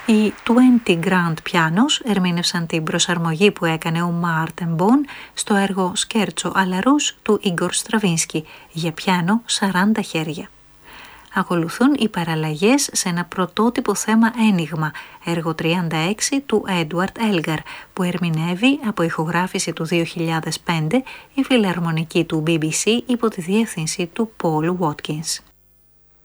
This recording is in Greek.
Οι 20 Grand Pianos ερμήνευσαν την προσαρμογή που έκανε ο Μάρτεν Μπον στο έργο Σκέρτσο αλλά Ρους του Ίγκορ Στραβίνσκι για πιάνο 40 χέρια. Ακολουθούν οι παραλλαγές σε ένα πρωτότυπο θέμα ένιγμα, έργο 36 του Έντουαρτ Έλγκαρ, που ερμηνεύει από ηχογράφηση του 2005 η φιλαρμονική του BBC υπό τη διεύθυνση του Πολ Βότκινς.